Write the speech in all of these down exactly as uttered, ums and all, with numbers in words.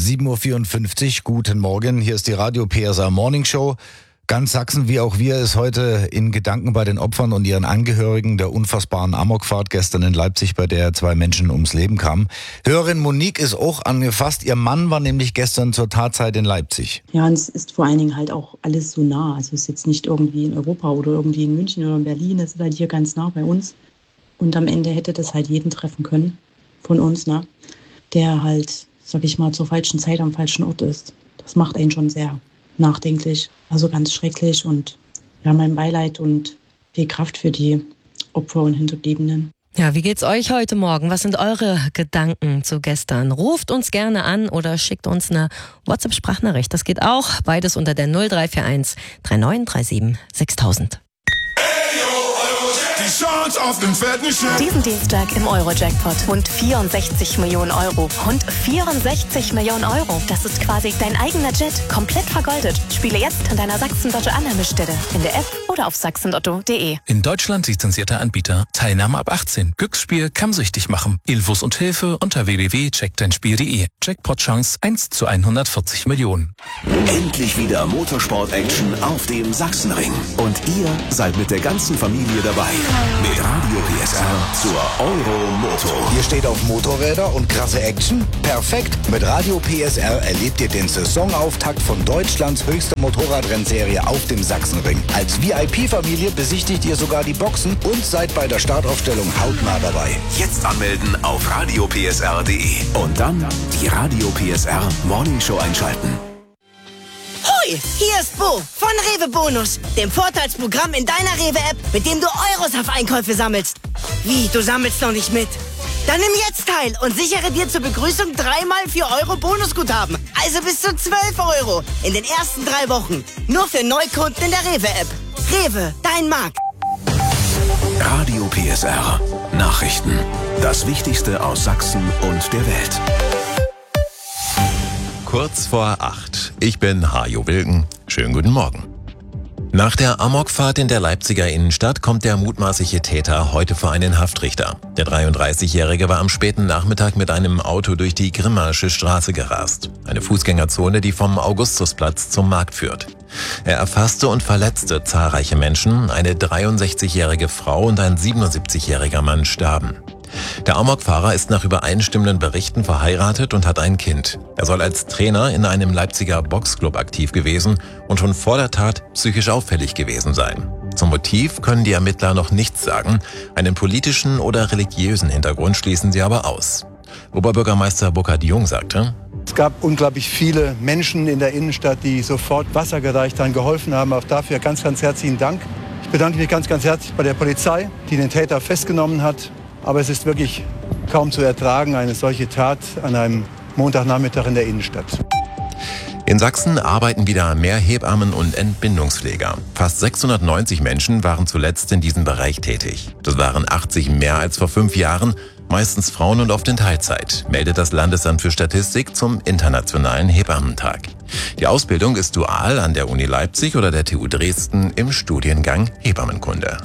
sieben Uhr vierundfünfzig, guten Morgen, hier ist die Radio P S R Morning Show. Ganz Sachsen wie auch wir ist heute in Gedanken bei den Opfern und ihren Angehörigen der unfassbaren Amokfahrt gestern in Leipzig, bei der zwei Menschen ums Leben kamen. Hörerin Monique ist auch angefasst. Ihr Mann war nämlich gestern zur Tatzeit in Leipzig. Ja, und es ist vor allen Dingen halt auch alles so nah. Also es ist jetzt nicht irgendwie in Europa oder irgendwie in München oder in Berlin. Es ist halt hier ganz nah bei uns. Und am Ende hätte das halt jeden treffen können von uns, ne? Der halt, sag ich mal, zur falschen Zeit am falschen Ort ist. Das macht einen schon sehr nachdenklich, also ganz schrecklich, und wir haben ein Beileid und viel Kraft für die Opfer und Hinterbliebenen. Ja, wie geht's euch heute Morgen? Was sind eure Gedanken zu gestern? Ruft uns gerne an oder schickt uns eine WhatsApp-Sprachnachricht. Das geht auch, beides unter der null drei vier eins drei neun drei sieben sechstausend. Die Chance auf den fetten Scheck. Diesen Dienstag im Euro-Jackpot. Rund vierundsechzig Millionen Euro. Rund vierundsechzig Millionen Euro. Das ist quasi dein eigener Jet. Komplett vergoldet. Spiele jetzt an deiner Sachsen-Lotto-Annahmestelle. In der App oder auf sachsenlotto punkt de. In Deutschland lizenzierter Anbieter. Teilnahme ab achtzehn. Glücksspiel kann süchtig machen. Infos und Hilfe unter w w w punkt check dein spiel punkt de. Jackpot-Chance eins zu hundertvierzig Millionen. Endlich wieder Motorsport-Action auf dem Sachsenring. Und ihr seid mit der ganzen Familie dabei. Mit Radio P S R zur Euro-Moto. Ihr steht auf Motorräder und krasse Action? Perfekt! Mit Radio P S R erlebt ihr den Saisonauftakt von Deutschlands höchster Motorradrennserie auf dem Sachsenring. Als V I P-Familie besichtigt ihr sogar die Boxen und seid bei der Startaufstellung hautnah dabei. Jetzt anmelden auf radio p s r punkt de und dann die Radio P S R Morning Show einschalten. Hoi, hier ist Bo von Rewe Bonus, dem Vorteilsprogramm in deiner Rewe-App, mit dem du Euros auf Einkäufe sammelst. Wie, du sammelst noch nicht mit? Dann nimm jetzt teil und sichere dir zur Begrüßung dreimal vier Euro Bonusguthaben. Also bis zu zwölf Euro in den ersten drei Wochen. Nur für Neukunden in der Rewe-App. Rewe, dein Markt. Radio P S R. Nachrichten. Das Wichtigste aus Sachsen und der Welt. Kurz vor acht. Ich bin Hajo Wilken. Schönen guten Morgen. Nach der Amokfahrt in der Leipziger Innenstadt kommt der mutmaßliche Täter heute vor einen Haftrichter. Der dreiunddreißigjährige war am späten Nachmittag mit einem Auto durch die Grimmaische Straße gerast. Eine Fußgängerzone, die vom Augustusplatz zum Markt führt. Er erfasste und verletzte zahlreiche Menschen. Eine dreiundsechzigjährige Frau und ein siebenundsiebzigjähriger Mann starben. Der Amokfahrer ist nach übereinstimmenden Berichten verheiratet und hat ein Kind. Er soll als Trainer in einem Leipziger Boxclub aktiv gewesen und schon vor der Tat psychisch auffällig gewesen sein. Zum Motiv können die Ermittler noch nichts sagen. Einen politischen oder religiösen Hintergrund schließen sie aber aus. Oberbürgermeister Burkhard Jung sagte: Es gab unglaublich viele Menschen in der Innenstadt, die sofort Wasser gereicht haben, geholfen haben. Auch dafür ganz, ganz herzlichen Dank. Ich bedanke mich ganz, ganz herzlich bei der Polizei, die den Täter festgenommen hat. Aber es ist wirklich kaum zu ertragen, eine solche Tat an einem Montagnachmittag in der Innenstadt. In Sachsen arbeiten wieder mehr Hebammen und Entbindungspfleger. Fast sechshundertneunzig Menschen waren zuletzt in diesem Bereich tätig. Das waren achtzig mehr als vor fünf Jahren, meistens Frauen und oft in Teilzeit, meldet das Landesamt für Statistik zum Internationalen Hebammentag. Die Ausbildung ist dual an der Uni Leipzig oder der T U Dresden im Studiengang Hebammenkunde.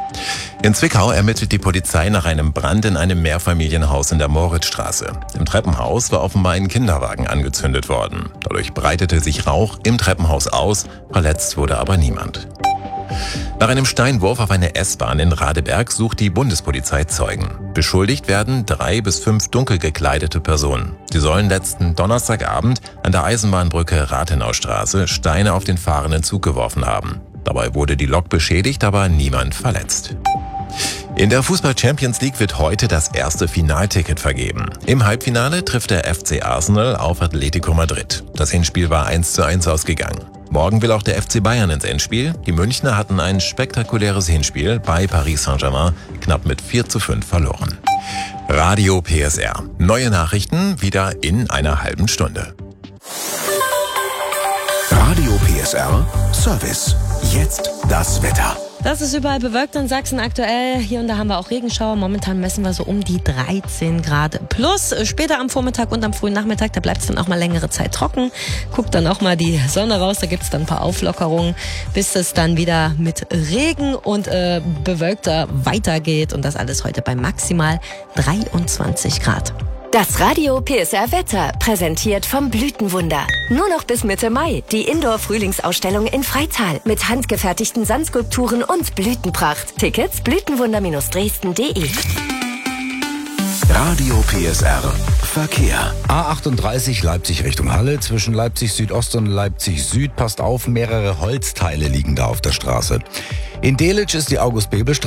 In Zwickau ermittelt die Polizei nach einem Brand in einem Mehrfamilienhaus in der Moritzstraße. Im Treppenhaus war offenbar ein Kinderwagen angezündet worden. Dadurch breitete sich Rauch im Treppenhaus aus, verletzt wurde aber niemand. Nach einem Steinwurf auf eine S-Bahn in Radeberg sucht die Bundespolizei Zeugen. Beschuldigt werden drei bis fünf dunkel gekleidete Personen. Sie sollen letzten Donnerstagabend an der Eisenbahnbrücke Rathenaustraße Steine auf den fahrenden Zug geworfen haben. Dabei wurde die Lok beschädigt, aber niemand verletzt. In der Fußball-Champions League wird heute das erste Finalticket vergeben. Im Halbfinale trifft der F C Arsenal auf Atletico Madrid. Das Hinspiel war eins zu eins ausgegangen. Morgen will auch der F C Bayern ins Endspiel. Die Münchner hatten ein spektakuläres Hinspiel bei Paris Saint-Germain knapp mit vier zu fünf verloren. Radio P S R. Neue Nachrichten wieder in einer halben Stunde. Radio P S R Service. Jetzt das Wetter. Das ist überall bewölkt in Sachsen aktuell. Hier und da haben wir auch Regenschauer. Momentan messen wir so um die dreizehn Grad plus. Später am Vormittag und am frühen Nachmittag, da bleibt es dann auch mal längere Zeit trocken. Guckt dann auch mal die Sonne raus, da gibt es dann ein paar Auflockerungen, bis es dann wieder mit Regen und äh, bewölkter weitergeht. Und das alles heute bei maximal dreiundzwanzig Grad. Das Radio P S R Wetter, präsentiert vom Blütenwunder. Nur noch bis Mitte Mai die Indoor-Frühlingsausstellung in Freital mit handgefertigten Sandskulpturen und Blütenpracht. Tickets blütenwunder Dresden punkt de. Radio P S R Verkehr. A achtunddreißig Leipzig Richtung Halle. Zwischen Leipzig Südost und Leipzig Süd. Passt auf, mehrere Holzteile liegen da auf der Straße. In Delitzsch ist die August-Bebel-Straße.